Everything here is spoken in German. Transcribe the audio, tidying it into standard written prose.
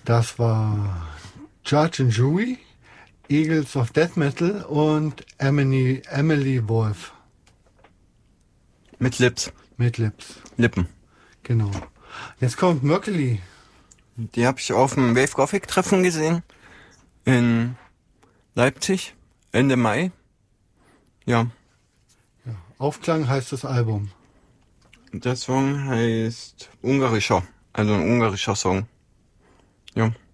Das war Judge and Jury, Eagles of Death Metal und Emily Wolf. Mit Lips. Mit Lips. Lippen. Genau. Jetzt kommt Möckeli. Die habe ich auf dem Wave Gothic Treffen gesehen. In Leipzig. Ende Mai. Ja. Aufklang heißt das Album. Der Song heißt Ungarischer. Also ein ungarischer Song. Ja.